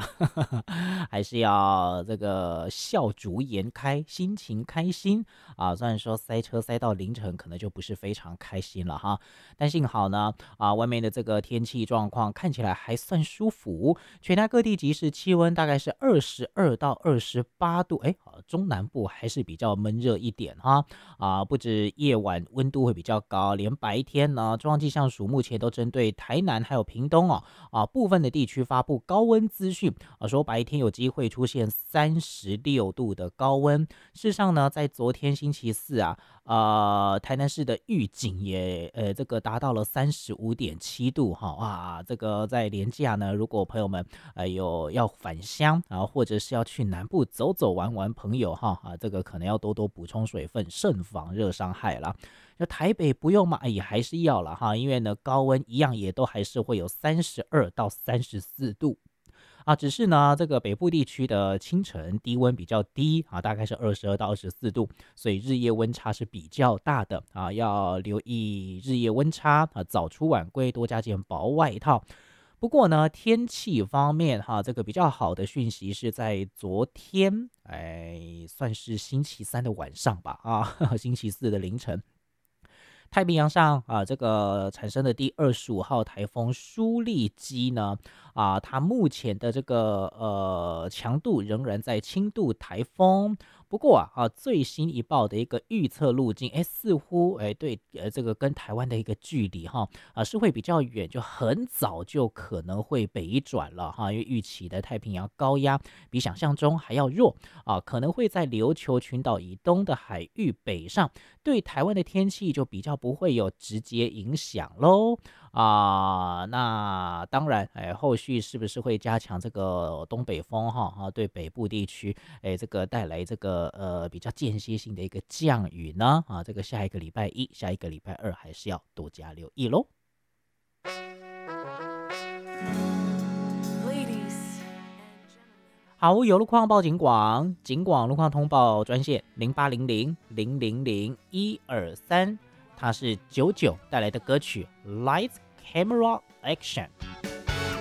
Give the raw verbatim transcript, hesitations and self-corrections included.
还是要这个笑逐颜开，心情开心啊。虽然说塞车塞到凌晨，可能就不是非常开心了哈。但幸好呢，啊，外面的这个天气状况看起来还算舒服，全台各地即时气温大概是二十二到二十八度，哎，中南部还是比较闷热一点哈。啊，不止夜晚温度会比较高，连白天呢，中央气象署目前都针对台南还有屏东哦，啊部分的地区发布高温资讯，啊说白天有机会出现三十六度的高温。事实上呢，在昨天星期四啊，呃，台南市的预警也呃这个达到了三十五点七度哈，哇，这个在连假呢，如果朋友们呃有要返乡啊，或者是要去南部走走玩玩，朋友哈啊，这个可能要多多补充水分，慎防热伤害啦。那台北不用嘛，也还是要了哈，因为呢高温一样也都还是会有三十二到三十四度。啊，只是呢，这个北部地区的清晨低温比较低啊，大概是二十二到二十四度，所以日夜温差是比较大的啊，要留意日夜温差啊，早出晚归，多加件薄外套。不过呢，天气方面哈，这个比较好的讯息是在昨天，哎，算是星期三的晚上吧，啊，星期四的凌晨。太平洋上啊，这个产生的第二十五号台风舒力基呢，啊，它目前的这个呃强度仍然在轻度台风。不过啊，啊最新一报的一个预测路径，哎，似乎哎对，呃，这个跟台湾的一个距离哈，啊是会比较远，就很早就可能会北转了哈，因为预期的太平洋高压比想象中还要弱啊，可能会在琉球群岛以东的海域北上，对台湾的天气就比较不会有直接影响喽。啊，那当然，哎，后续是不是会加强这个东北风哈啊，对北部地区，哎，这个带来这个呃比较间歇性的一个降雨呢？啊，这个下一个礼拜一、下一个礼拜二还是要多加留意喽。好，有路况报警广，警广路况通报专线零八零零零零零一二三，它是九九带来的歌曲《Lights Camera Action》。